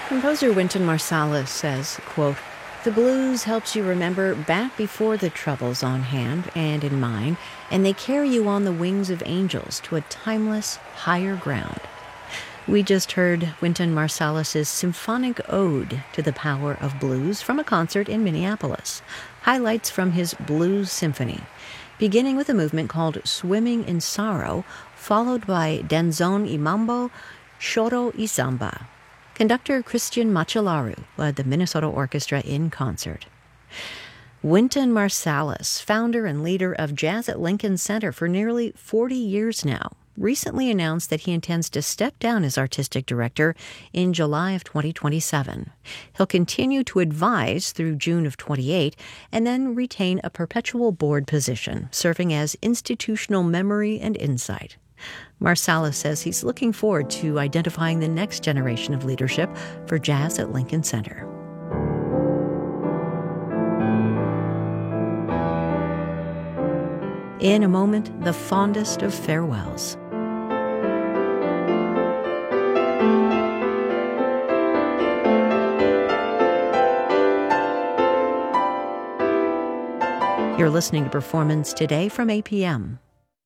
Composer Wynton Marsalis says, quote, "The blues helps you remember back before the troubles on hand and in mind, and they carry you on the wings of angels to a timeless, higher ground." We just heard Wynton Marsalis' symphonic ode to the power of blues from a concert in Minneapolis. Highlights from his Blues Symphony, beginning with a movement called Swimming in Sorrow, followed by Danzón y Mambo, Choro y Samba. Conductor Christian Macellaro led the Minnesota Orchestra in concert. Wynton Marsalis, founder and leader of Jazz at Lincoln Center for nearly 40 years now, recently announced that he intends to step down as artistic director in July of 2027. He'll continue to advise through June of 28 and then retain a perpetual board position, serving as institutional memory and insight. Marsalis says he's looking forward to identifying the next generation of leadership for Jazz at Lincoln Center. In a moment, the fondest of farewells. You're listening to Performance Today from APM.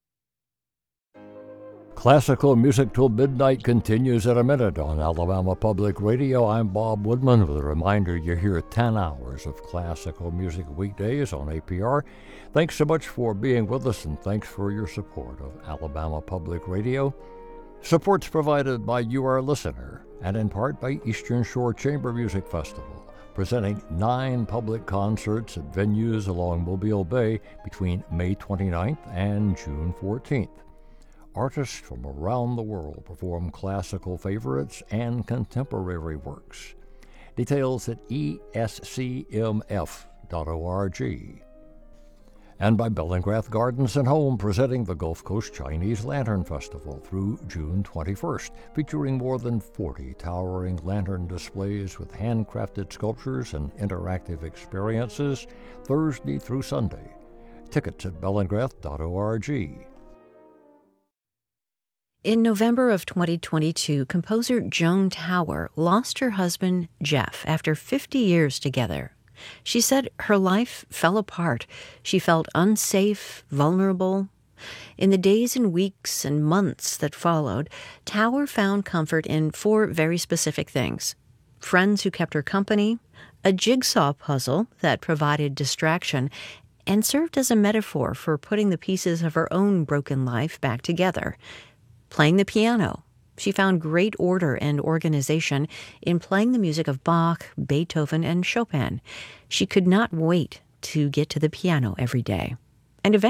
Classical Music Till Midnight continues in a minute on Alabama Public Radio. I'm Bob Woodman with a reminder you hear 10 hours of classical music weekdays on APR. Thanks so much for being with us, and thanks for your support of Alabama Public Radio. Support's provided by you, our listener, and in part by Eastern Shore Chamber Music Festival, presenting 9 public concerts at venues along Mobile Bay between May 29th and June 14th. Artists from around the world perform classical favorites and contemporary works. Details at escmf.org. And by Bellingrath Gardens and Home, presenting the Gulf Coast Chinese Lantern Festival through June 21st, featuring more than 40 towering lantern displays with handcrafted sculptures and interactive experiences, Thursday through Sunday. Tickets at bellingrath.org. In November of 2022, composer Joan Tower lost her husband, Jeff, after 50 years together. She said her life fell apart. She felt unsafe, vulnerable. In the days and weeks and months that followed, Tower found comfort in 4 very specific things: friends who kept her company, a jigsaw puzzle that provided distraction, and served as a metaphor for putting the pieces of her own broken life back together. Playing the piano. She found great order and organization in playing the music of Bach, Beethoven, and Chopin. She could not wait to get to the piano every day. And eventually,